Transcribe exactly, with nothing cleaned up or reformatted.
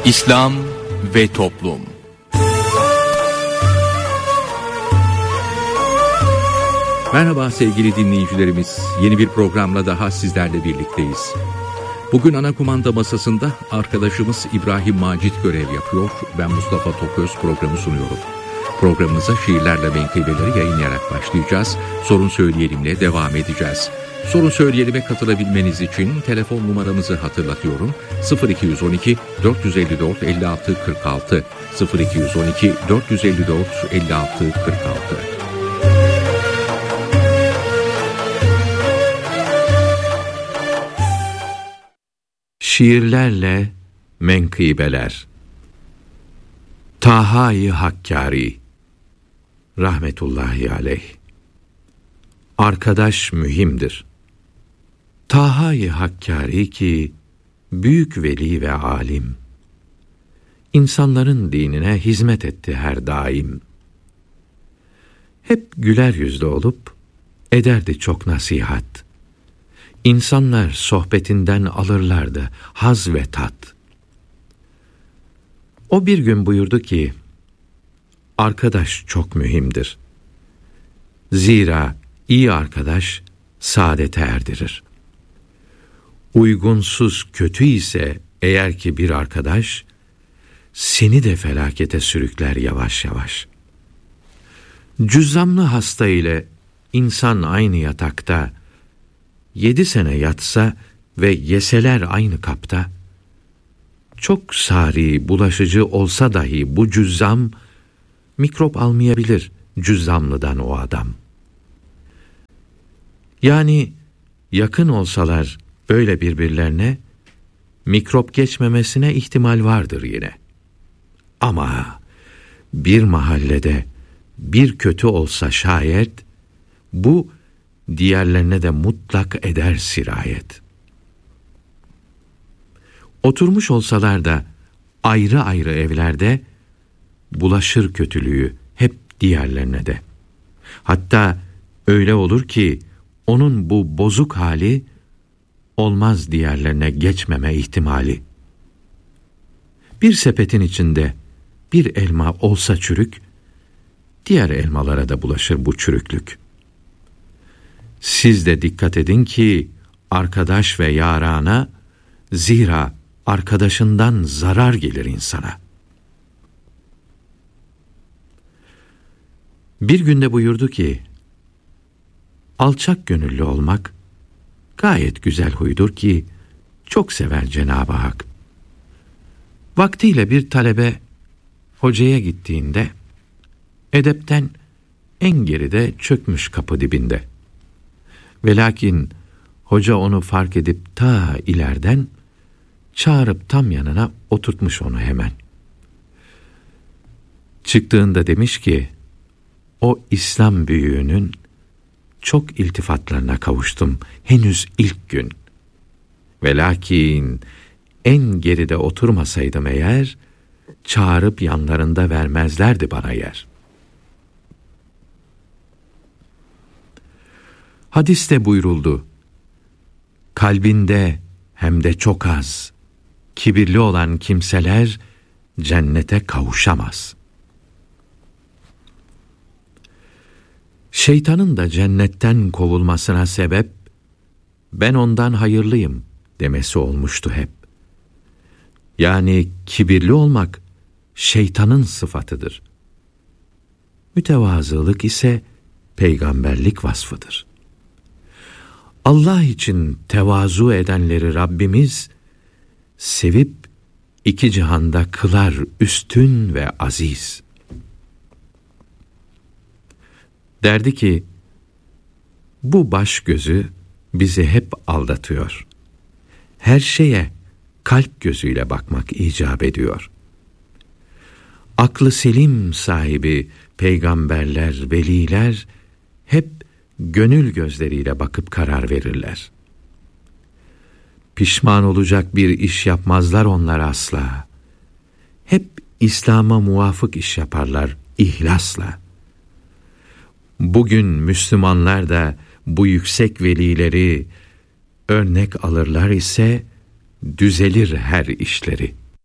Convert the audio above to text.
İslam ve Toplum. Merhaba sevgili dinleyicilerimiz. Yeni bir programla daha sizlerle birlikteyiz. Bugün ana kumanda masasında arkadaşımız İbrahim Macit görev yapıyor. Ben Mustafa Toköz programı sunuyorum. Programımıza şiirlerle menkıbeleri yayınlayarak başlayacağız. Sorun Söyleyelim'le devam edeceğiz. Sorun Söyleyelim'e katılabilmeniz için telefon numaramızı hatırlatıyorum. sıfır iki on iki dört yüz elli dört elli altı kırk altı sıfır iki on iki dört yüz elli dört elli altı kırk altı. Şiirlerle menkıbeler. Taha-i Hakkari rahmetullahi aleyh. Arkadaş mühimdir. Taha-i Hakkari ki büyük veli ve alim, insanların dinine hizmet etti her daim. Hep güler yüzlü olup ederdi çok nasihat. İnsanlar sohbetinden alırlardı haz ve tat. O bir gün buyurdu ki, arkadaş çok mühimdir. Zira iyi arkadaş saadete erdirir. Uygunsuz, kötü ise eğer ki bir arkadaş, seni de felakete sürükler yavaş yavaş. Cüzzamlı hasta ile insan aynı yatakta, yedi sene yatsa ve yeseler aynı kapta, çok sari, bulaşıcı olsa dahi bu cüzzam, mikrop almayabilir cüzzamlıdan o adam. Yani yakın olsalar böyle birbirlerine, mikrop geçmemesine ihtimal vardır yine. Ama bir mahallede bir kötü olsa şayet, bu diğerlerine de mutlak eder sirayet. Oturmuş olsalar da ayrı ayrı evlerde, bulaşır kötülüğü hep diğerlerine de. Hatta öyle olur ki, onun bu bozuk hali, olmaz diğerlerine geçmeme ihtimali. Bir sepetin içinde bir elma olsa çürük, diğer elmalara da bulaşır bu çürüklük. Siz de dikkat edin ki, arkadaş ve yarana, zira arkadaşından zarar gelir insana. Bir günde buyurdu ki, alçak gönüllü olmak, gayet güzel huydur ki, çok sever Cenab-ı Hak. Vaktiyle bir talebe, hocaya gittiğinde, edepten en geride çökmüş kapı dibinde. Ve lakin, hoca onu fark edip ta ileriden, çağırıp tam yanına oturtmuş onu hemen. Çıktığında demiş ki, o İslam büyüğünün, çok iltifatlarına kavuştum henüz ilk gün. Ve lakin en geride oturmasaydım eğer, çağırıp yanlarında vermezlerdi bana yer. Hadiste buyuruldu, kalbinde hem de çok az, kibirli olan kimseler cennete kavuşamaz. Şeytanın da cennetten kovulmasına sebep, ben ondan hayırlıyım demesi olmuştu hep. Yani kibirli olmak şeytanın sıfatıdır. Mütevazılık ise peygamberlik vasfıdır. Allah için tevazu edenleri Rabbimiz, sevip iki cihanda kılar üstün ve aziz. Derdi ki, bu baş gözü bizi hep aldatıyor. Her şeye kalp gözüyle bakmak icap ediyor. Aklı selim sahibi peygamberler, veliler hep gönül gözleriyle bakıp karar verirler. Pişman olacak bir iş yapmazlar onlar asla. Hep İslam'a muvafık iş yaparlar ihlasla. Bugün Müslümanlar da bu yüksek velileri örnek alırlar ise düzelir her işleri.